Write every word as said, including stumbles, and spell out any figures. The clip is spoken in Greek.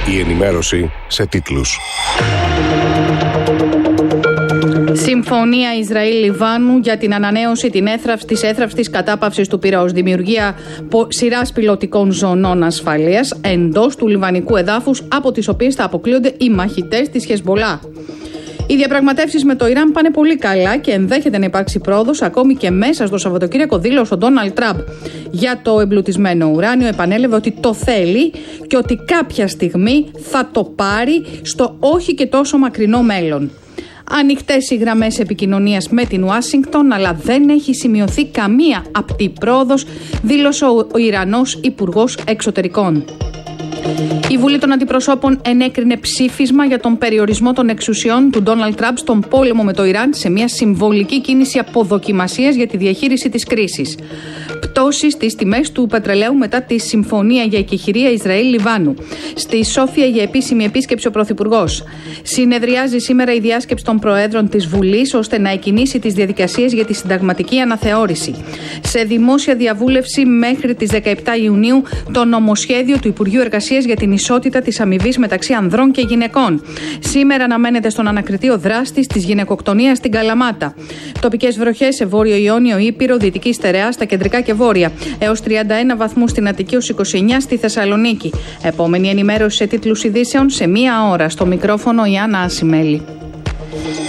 Η ενημέρωση σε τίτλους. Συμφωνία Ισραήλ-Λιβάνου για την ανανέωση της έθραυστης κατάπαυσης του πυρός. Δημιουργία σειράς πιλωτικών ζωνών ασφαλείας εντός του λιβανικού εδάφους, από τις οποίες θα αποκλείονται οι μαχητές της Χεσμπολά. Οι διαπραγματεύσεις με το Ιράν πάνε πολύ καλά και ενδέχεται να υπάρξει πρόοδος ακόμη και μέσα στο Σαββατοκύριακο. Δήλωσε ο Ντόναλντ Τραμπ για το εμπλουτισμένο ουράνιο. Επανέλαβε ότι το θέλει και ότι κάποια στιγμή θα το πάρει στο όχι και τόσο μακρινό μέλλον. Ανοιχτές οι γραμμές επικοινωνίας με την Ουάσιγκτον, αλλά δεν έχει σημειωθεί καμία απτή πρόοδος, δήλωσε ο Ιρανός Υπουργός Εξωτερικών. Η Βουλή των Αντιπροσώπων ενέκρινε ψήφισμα για τον περιορισμό των εξουσιών του Ντόναλντ Τραμπ στον πόλεμο με το Ιράν, σε μια συμβολική κίνηση αποδοκιμασίας για τη διαχείριση της κρίσης. Πτώσεις στις τιμές του πετρελαίου μετά τη συμφωνία για εκεχηρία Ισραήλ-Λιβάνου. Στη Σόφια για επίσημη επίσκεψη ο Πρωθυπουργός. Συνεδριάζει σήμερα η διάσκεψη των Προέδρων της Βουλής ώστε να εκκινήσει τις διαδικασίες για τη συνταγματική αναθεώρηση. Σε δημόσια διαβούλευση μέχρι τις δεκαεπτά Ιουνίου το νομοσχέδιο του Υπουργείου Εργασίας για την ισότητα της αμοιβής μεταξύ ανδρών και γυναικών. Σήμερα αναμένεται στον ανακριτή ο δράστης της γυναικοκτονίας στην Καλαμάτα. Τοπικές βροχές σε Βόρειο Ιόνιο, Ήπειρο, Δυτική Στερεά, στα κεντρικά και βόρεια. Έως τριάντα ένα βαθμούς στην Αττική, ως είκοσι εννέα στη Θεσσαλονίκη. Επόμενη ενημέρωση σε τίτλους ειδήσεων σε μία ώρα. Στο μικρόφωνο η Άννα Ασημέλη.